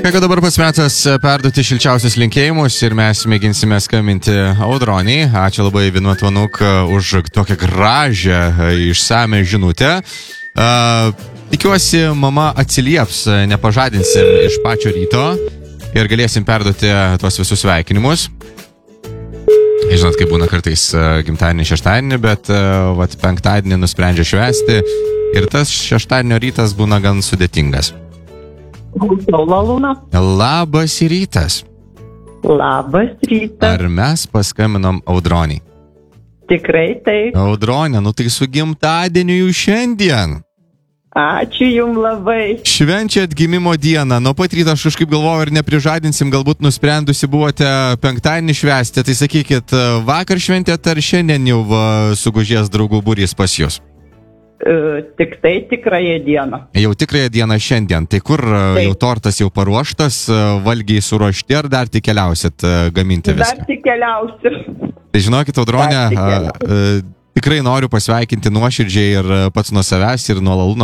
Ką dabar pats metas perduoti šilčiausius linkėjimus ir mes mėginsime skambinti Audroniai. Ačiū labai Vinutvanuk už tokią gražią, išsame žinutę. Tikiuosi, mama atsilieps, nepažadinsim iš pačio ryto ir galėsim perduoti tuos visus sveikinimus. Žinot, kaip būna kartais gimtadienį, šeštadienį, bet penktadienį nusprendžia švęsti ir tas šeštadienio rytas būna gan sudėtingas. Labas rytas. Labas rytas. Ar mes paskaminom Audroniai? Tikrai taip. Audronė, tai su gimtadieniu jau šiandien. Ačiū jums labai. Švenčiat gimimo dieną. Nuo pat ryto aš kažkaip galvoju, ar neprižadinsim, galbūt nusprendusi buvote penktadienį švęsti. Tai sakykit, vakar šventėt ar šiandien jau sugužės draugų būrys pas jūs? Tik tai tikrąją dieną. Jau tikrąją dieną šiandien. Tai kur jau tortas jau paruoštas, valgiai suruošti, ar dar tik keliausit gaminti viską? Dar tik keliausiu. Tai žinokit, Audronė, tikrai noriu pasveikinti nuoširdžiai ir pats nuo savęs ir nuo Lalūno